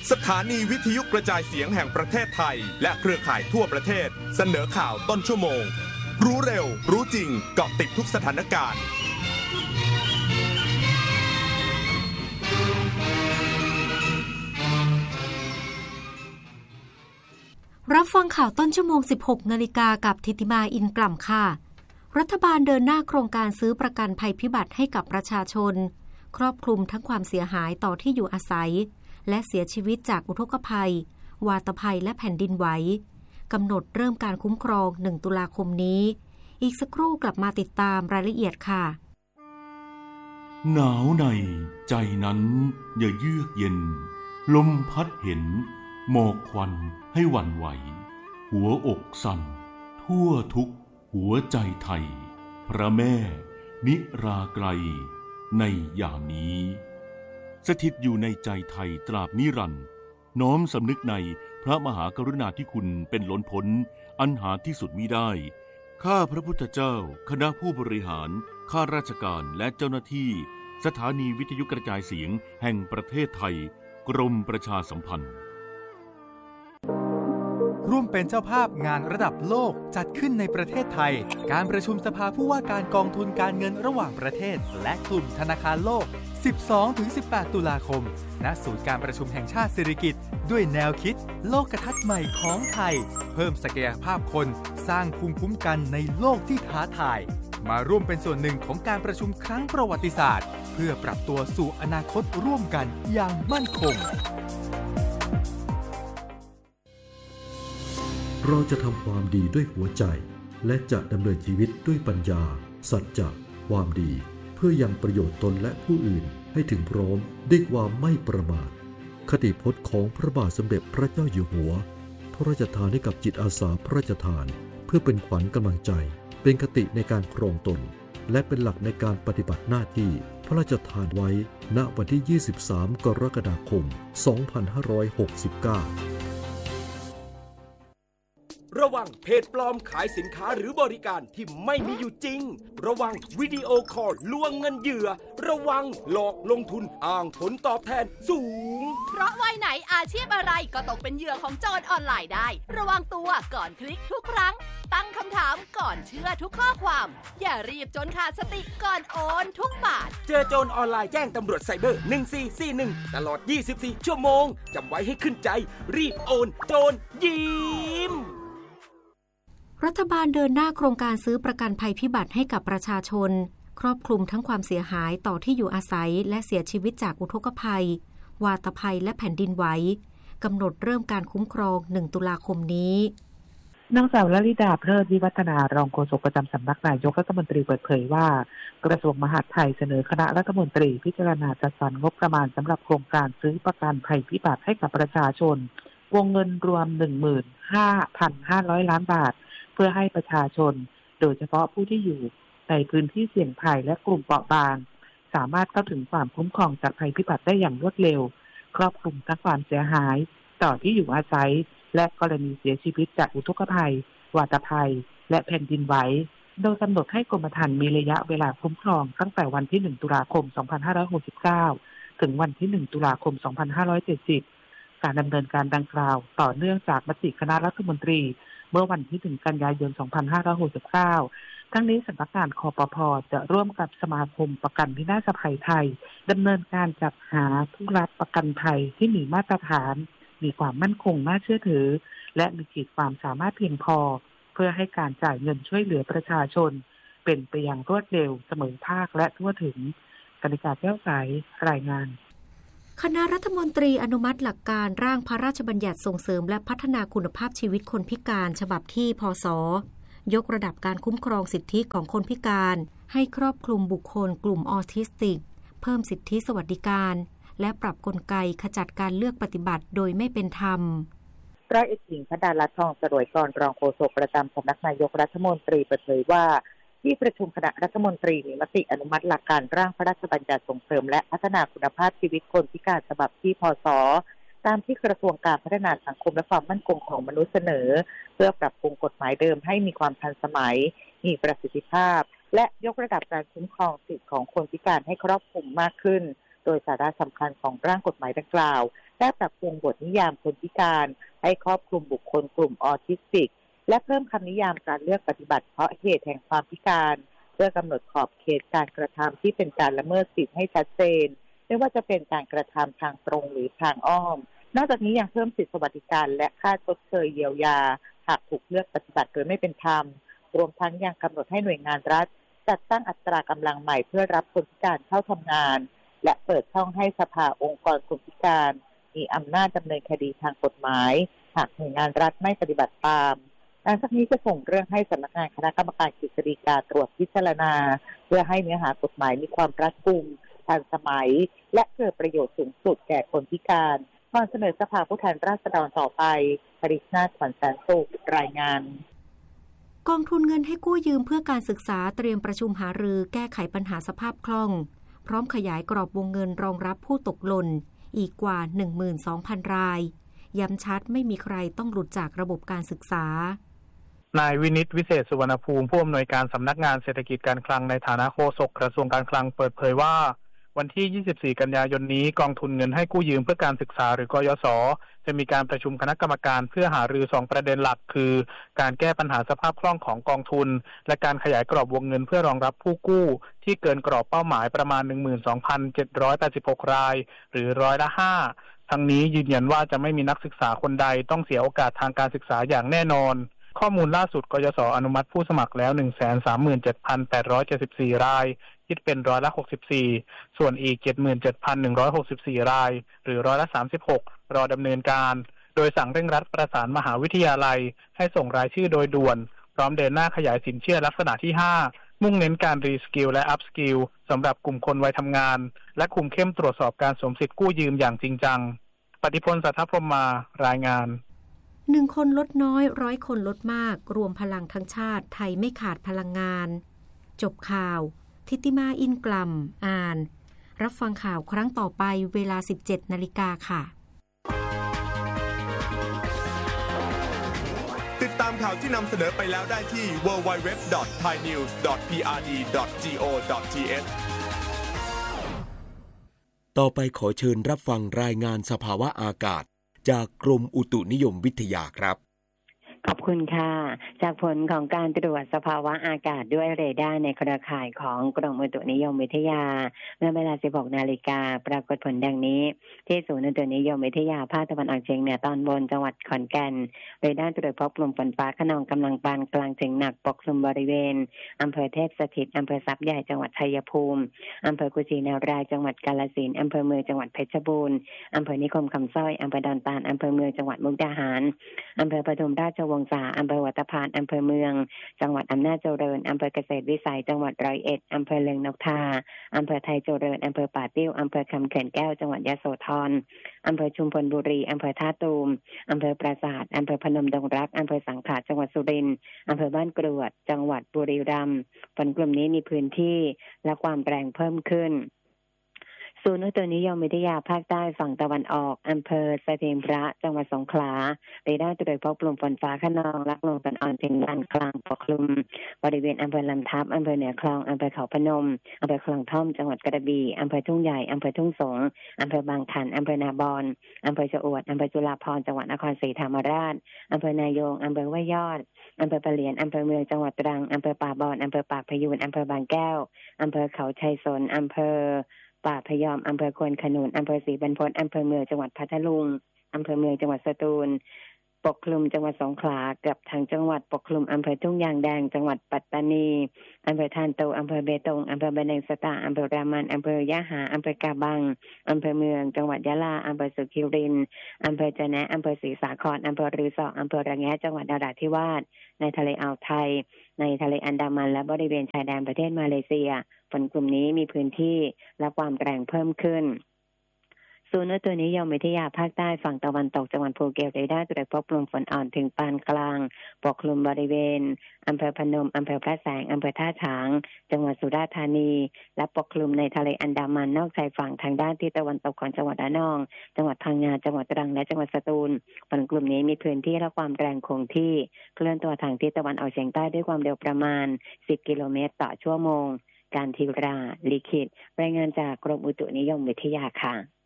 สถานีวิทยุกระจายเสียงแห่งประเทศไทยและเครือข่ายทั่วประเทศเสนอข่าวต้นชั่วโมงรู้เร็วรู้จริงเกาะติดทุกสถานการณ์รับฟังข่าวต้นชั่วโมง 16 นาฬิกากับธิติมาอินกล่ำค่ะรัฐบาลเดินหน้าโครงการซื้อประกันภัยพิบัติให้กับประชาชนครอบคลุมทั้งความเสียหายต่อที่อยู่อาศัยและเสียชีวิตจากอุทกภัยวาตภัยและแผ่นดินไหวกำหนดเริ่มการคุ้มครอง 1 ตุลาคมนี้อีกสักครู่กลับมาติดตามรายละเอียดค่ะหนาวในใจนั้นอย่าเยือกเย็นลมพัดเห็นหมอกควันให้หวั่นไหวหัวอกสั่นทั่วทุกหัวใจไทยพระแม่นิราไกรในยามนี้สถิตอยู่ในใจไทยตราบนิรันดร์น้อมสำนึกในพระมหากรุณาธิคุณเป็นล้นพ้นอันหาที่สุดมิได้ข้าพระพุทธเจ้าคณะผู้บริหารข้าราชการและเจ้าหน้าที่สถานีวิทยุกระจายเสียงแห่งประเทศไทยกรมประชาสัมพันธ์ร่วมเป็นเจ้าภาพงานระดับโลกจัดขึ้นในประเทศไทยการประชุมสภาผู้ว่าการกองทุนการเงินระหว่างประเทศและกลุ่มธนาคารโลก 12-18 ตุลาคมณศูนย์การประชุมแห่งชาติสิริกิติ์ด้วยแนวคิดโลกทัศน์ใหม่ของไทยเพิ่มศักยภาพคนสร้างภูมิคุ้มกันในโลกที่ท้าทายมาร่วมเป็นส่วนหนึ่งของการประชุมครั้งประวัติศาสตร์เพื่อปรับตัวสู่อนาคตร่วมกันอย่างมั่นคงเราจะทำความดีด้วยหัวใจและจะดำเนินชีวิตด้วยปัญญาสัจจะความดีเพื่อยังประโยชน์ตนและผู้อื่นให้ถึงพร้อมด้วยความไม่ประมาทคติพจน์ของพระบาทสมเด็จพระเจ้าอยู่หัวพระราชทานให้กับจิตอาสาพระราชทานเพื่อเป็นขวัญกำลังใจเป็นคติในการครองตนและเป็นหลักในการปฏิบัติหน้าที่พระราชทานไว้ณวันที่ 23 กรกฎาคม 2569 ระวังเพจปลอมขายสินค้าหรือบริการที่ไม่มีอยู่จริงระวังวิดีโอคอลลวงเงินเหยื่อระวังหลอกลงทุนอ้างผลตอบแทนสูงเพราะวัยไหนอาชีพอะไรก็ตกเป็นเหยื่อของโจรออนไลน์ได้ระวังตัวก่อนคลิกทุกครั้งตั้งคำถามก่อนเชื่อทุกข้อความอย่ารีบจนขาดสติก่อนโอนทุกบาทเจอโจรออนไลน์แจ้งตำรวจไซเบอร์ 1441 ตลอด 24 ชั่วโมงจำไว้ให้ขึ้นใจรีบโอนโจรยิ้มรัฐบาลเดินหน้าโครงการซื้อประกันภัยพิบัติให้กับประชาชนครอบคลุมทั้งความเสียหายต่อที่อยู่อาศัยและเสียชีวิตจากอุทกภัยวาตภัยและแผ่นดินไหวกำหนดเริ่มการคุ้มครอง 1 ตุลาคมนี้นางสาวลลิดาเพลิดวิวัฒนารองโฆษกประจำสำนักนายกรัฐมนตรีเปิดเผยว่ากระทรวงมหาดไทยเสนอคณะรัฐมนตรีพิจารณาจัดสรรงบประมาณสำหรับโครงการซื้อประกันภัยพิบัติให้กับประชาชนวงเงินรวม 15,500 ล้านบาทเพื่อให้ประชาชนโดยเฉพาะผู้ที่อยู่ในพื้นที่เสี่ยงภัยและกลุ่มเปราะบางสามารถเข้าถึงความคุ้มครองจากภัยพิบัติได้อย่างรวดเร็วครอบคลุมทั้งความเสียหายต่อที่อยู่อาศัยและกรณีเสียชีวิตจากอุทกภัยวาตภัยและแผ่นดินไหวโดยกำหนดให้กรมธรรม์มีระยะเวลาคุ้มครองตั้งแต่วันที่ 1 ตุลาคม 2569 ถึงวันที่ 1 ตุลาคม 2570 การดำเนินการดังกล่าวต่อเนื่องจากมติคณะรัฐมนตรีเมื่อวันที่ 1 กันยายน 2569 ทั้งนี้สำนักงานคปภ.จะร่วมกับสมาคมประกันวินาศภัยไทยดำเนินการจัดหาผู้รับประกันภัยที่มีมาตรฐานมีความมั่นคงน่าเชื่อถือและมีขีดความสามารถเพียงพอเพื่อให้การจ่ายเงินช่วยเหลือประชาชนเป็นไปอย่างรวดเร็วเสมอภาคและทั่วถึงกนิกาแก้วใสรายงานคณะรัฐมนตรีอนุมัติหลักการร่างพระราชบัญญัติส่งเสริมและพัฒนาคุณภาพชีวิตคนพิการฉบับที่พ.ศ.ยกระดับการคุ้มครองสิทธิของคนพิการให้ครอบคลุมบุคคลกลุ่มออทิสติกเพิ่มสิทธิสวัสดิการและปรับกลไกขจัดการเลือกปฏิบัติโดยไม่เป็นธรรมร้อยเอกหญิงพดารัตน์ ทองสรวยกรรองโฆษกประจำสำนักนายกรัฐมนตรีเปิดเผยว่าที่ประชุมคณะรัฐมนตรีมีมติอนุมัติหลักการร่างพระราชบัญญัติส่งเสริมและพัฒนาคุณภาพชีวิตคนพิการฉบับที่พ.ศ.ตามที่กระทรวงการพัฒนาสังคมและความมั่นคงของมนุษย์เสนอเพื่อปรับปรุงกฎหมายเดิมให้มีความทันสมัยมีประสิทธิภาพและยกระดับการคุ้มครองสิทธิของคนพิการให้ครอบคลุมมากขึ้นโดยสาระสำคัญของร่างกฎหมายดังกล่าวและปรับปรุงบทนิยามคนพิการให้ครอบคลุมบุคคลกลุ่มออทิสติกและเพิ่มคำนิยามการเลือกปฏิบัติเพราะเหตุแห่งความพิการเพื่อกำหนดขอบเขตการกระทำที่เป็นการละเมิดสิทธิให้ชัดเจนไม่ว่าจะเป็นการกระทำทางตรงหรือทางอ้อมนอกจากนี้ยังเพิ่มสิทธิสวัสดิการและค่าชดเชยเยียวยาหากถูกเลือกปฏิบัติโดยไม่เป็นธรรมรวมทั้งยังกำหนดให้หน่วยงานรัฐจัดตั้งอัตรากำลังใหม่เพื่อรับคนพิการเข้าทำงานและเปิดช่องให้สภาองค์กรคนพิการมีอำนาจดำเนินคดีทางกฎหมายหากหน่วยงานรัฐไม่ปฏิบัติตามหลังจากนี้จะส่งเรื่องให้สำนักงานคณะกรรมการกฤษฎีกาตรวจพิจารณาเพื่อให้เนื้อหากฎหมายมีความรัดกุมทันสมัยและเกิดประโยชน์สูงสุดแก่คนพิการก่อนเสนอสภาผู้แทนราษฎรต่อไปปริศนาถขวัญแสนสุขรายงานกองทุนเงินให้กู้ยืมเพื่อการศึกษาเตรียมประชุมหารือแก้ไขปัญหาสภาพคล่องพร้อมขยายกรอบวงเงินรองรับผู้ตกหล่นอีกกว่า 12,000 รายย้ำชัดไม่มีใครต้องหลุดจากระบบการศึกษานายวินิตวิเศษสุวรรณภูมิผู้อำนวยการสำนักงานเศรษฐกิจการคลังในฐานะโฆษกกระทรวงการคลังเปิดเผยว่าวันที่ 24 กันยายนนี้กองทุนเงินให้กู้ยืมเพื่อการศึกษาหรือกยศจะมีการประชุมคณะกรรมการเพื่อหารือ2ประเด็นหลักคือการแก้ปัญหาสภาพคล่องของกองทุนและการขยายกรอบวงเงินเพื่อรองรับผู้กู้ที่เกินกรอบเป้าหมายประมาณ 12,786 รายหรือ5%ทั้งนี้ยืนยันว่าจะไม่มีนักศึกษาคนใดต้องเสียโอกาสทางการศึกษาอย่างแน่นอนข้อมูลล่าสุดกยศอนุมัติผู้สมัครแล้ว 137,874 รายคิดเป็น64%ส่วนอีก 77,164 รายหรือ36%รอดำเนินการโดยสั่งเร่งรัดประสานมหาวิทยาลัยให้ส่งรายชื่อโดยด่วนพร้อมเดินหน้าขยายสินเชื่อลักษณะที่5มุ่งเน้นการรีสกิลและอัพสกิลสำหรับกลุ่มคนวัยทำงานและคุมเข้มตรวจสอบการสวมสิทธิกู้ยืมอย่างจริงจังปฏิพล สัทธพรหมมารายงาน 1 คนลดน้อย100 คนลดมากรวมพลังทั้งชาติไทยไม่ขาดพลังงานจบข่าวทิติมาอินกล่ำอ่านรับฟังข่าวครั้งต่อไปเวลา 17 นาฬิกาค่ะติดตามข่าวที่นำเสนอไปแล้วได้ที่ www.thainews.prd.go.th ต่อไปขอเชิญรับฟังรายงานสภาวะอากาศจากกรมอุตุนิยมวิทยาครับขอบคุณค่ะจากผลของการตรวจสภาวะอากาศด้วยเรดาร์ในเครือข่ายของกรมอุตุนิยมวิทยาเมื่อเวลา 16 นาฬิกาปรากฏผลดังนี้ที่ศูนย์อุตุนิยมวิทยาภาคตะวันออกเฉียงเหนือตอนบนจังหวัดขอนแก่นเรดาร์ตรวจพบกลุ่มฝนฟ้าคะนองกำลังปานกลางถึงหนักปกคลุมบริเวณอำเภอเทพสถิตอำเภอทรัพย์ใหญ่จังหวัดชัยภูมิอำเภอกุชินารายจังหวัดกาฬสินธุ์อำเภอเมืองจังหวัดเพชรบูรณ์อำเภอนิคมคำสร้อยอำเภอดอนตาลอำเภอเมืองจังหวัดมุกดาหารอำเภอปทุมราชวงศาอำเภอวัดตะพานอำเภอเมืองจังหวัดอำนาจเจริญอำเภอเกษตรวิสัยจังหวัด101อำเภอเลืองนกทาอำเภอไทยเจริญอำเภอป่าติ้วอำเภอคำเขื่อนแก้วจังหวัดยโสธรอำเภอชุมพลบุรีอำเภอท่าตูมอำเภอปราสาทอำเภอพนมดงรักอำเภอสังขะจังหวัดสุรินทร์อำเภอบ้านกรวดจังหวัดบุรีรัมย์ฝนกลุ่มนี้มีพื้นที่และความแรงเพิ่มขึ้นศูนย์อุตุนิยมวิทยาภาคใต้ฝั่งตะวันออกอำเภอสถิงพระจังหวัดสงขลาเรดาร์ตรวจพบกลุ่มฝนฟ้าคะนองลักลงตอนอ่อนถึงปานกลางปกคลุมบริเวณอำเภอลำทับอำเภอเหนือคลองอำเภอเขาพนมอำเภอคลองท่อมจังหวัดกระบี่อำเภอทุ่งใหญ่อำเภอทุ่งสงอำเภอบางขันอำเภอนาบอนอำเภอชะอวดอำเภอจุฬาภรณ์จังหวัดนครศรีธรรมราชอำเภอนายงอำเภอห้วยยอดอำเภอปะเหลียนอำเภอเมืองจังหวัดตรังอำเภอป่าบอนอำเภอปากพยูนอำเภอบางแก้วอำเภอเขาชัยสนอำเภอป่าพยอมอำเภอควนขนุนอำเภอศรีบรรพตอำเภอเมืองจังหวัดพัทลุงอำเภอเมืองจังหวัดสตูลปกคลุมจังหวัดสงขลาเกือบทั้งจังหวัดปกคลุมอำเภอทุ่งยางแดงจังหวัดปัตตานีอำเภอทานโตอำเภอเบตงอำเภอบันเดงสตาอำเภอรามันอำเภอยะหาอำเภอกาบังอำเภอเมืองจังหวัดยะลาอำเภอสุขิรินทร์อำเภอจะแนะอำเภอศรีสาครอำเภอรือสออำเภอระแงะจังหวัดนราธิวาสในทะเลอ่าวไทยในทะเลอันดามันและบริเวณชายแดนประเทศมาเลเซียฝนกลุ่มนี้มีพื้นที่และความแรงเพิ่มขึ้นศูนย์อุตุนิยมวิทยาภาคใต้ฝั่งตะวันตกจังหวัดภูเก็ตเรดาร์ตรวจพบกลุ่มฝนอ่อนถึงปานกลางปกคลุมบริเวณอำเภอพนมอำเภอพระแสงอำเภอท่าฉางจังหวัดสุราษฎร์ธานีและปกคลุมในทะเลอันดามันนอกชายฝั่งทางด้านทิศตะวันตกของจังหวัดระนองจังหวัดพังงาจังหวัดตรังและจังหวัดสตูลฝนกลุ่มนี้มีพื้นที่และความแรงคงที่เคลื่อนตัวทางทิศตะวันออกเฉียงใต้ด้วยความเร็วประมาณ10 กิโลเมตรต่อชั่วโมงการทีราลิขิตรายงานจากกรมอุตุนิยมวิทยาค่ะ